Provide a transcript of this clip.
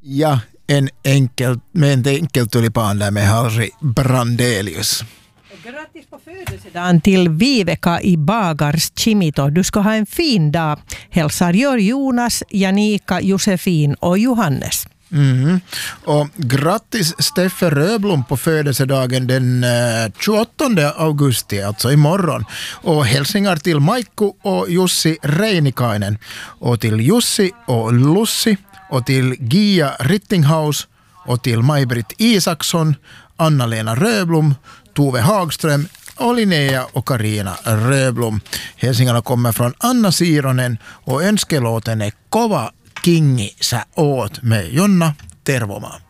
Ja med en enkel tulipan där med Harry Brandelius. Grattis på födelsedagen till Viveka i Bagars Chimito. Du ska ha en fin dag. Hälsar gör Jonas, Janika, Josefin och Johannes. Och grattis Steffe Röblom på födelsedagen den 28 augusti, alltså imorgon. Och hälsningar till Maikku och Jussi Reinikainen. Och till Jussi och Lussi. Och till Gia Rittinghaus. Och till Maj-Britt Isaksson, Anna-Lena Röblom, Tove Hagström och Linnea och Karina Röblom. Hälsningarna kommer från Anna Sironen och önskelåten är Kova Kingi sä oot med Jonna Tervomaa.